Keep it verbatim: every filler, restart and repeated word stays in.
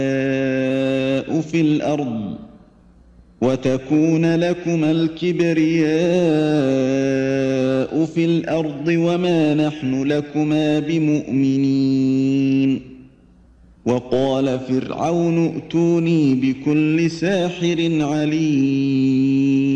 في الأرض وتكون لكما الكبرياء في الأرض وما نحن لكما بمؤمنين وقال فرعون ائتوني بكل ساحر عليم